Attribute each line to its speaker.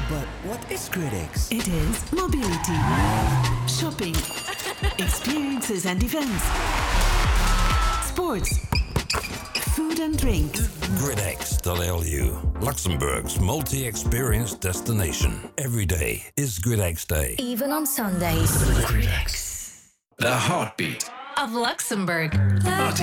Speaker 1: But what is Gridx?
Speaker 2: It is mobility, shopping, experiences and events, sports, food and drink.
Speaker 3: Gridx.lu, Luxembourg's multi-experience destination. Every day is Gridx Day.
Speaker 4: Even on Sundays.
Speaker 5: The heartbeat
Speaker 4: Of Luxembourg.